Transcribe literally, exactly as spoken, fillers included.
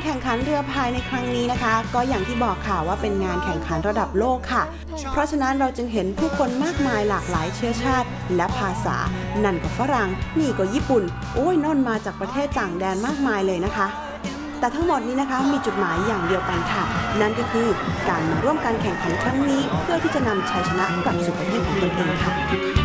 แข่งขันเรือพายในครั้งนี้นะคะก็อย่างที่บอกค่ะว่าเป็นงานแข่งขันระดับโลกค่ะเพราะฉะนั้นเราจึงเห็นผู้คนมากมายหลากหลายเชื้อชาติและภาษานั่นก็ฝรั่งนี่ก็ญี่ปุ่นโอ้ยน่นมาจากประเทศต่างแดนมากมายเลยนะคะแต่ทั้งหมดนี้นะคะมีจุดหมายอย่างเดียวกันค่ะนั่นก็คือการมาร่วมการแข่งขันครั้งนี้เพื่อที่จะนำชัยชนะกลับสู่ประเทศของตนเองค่ะ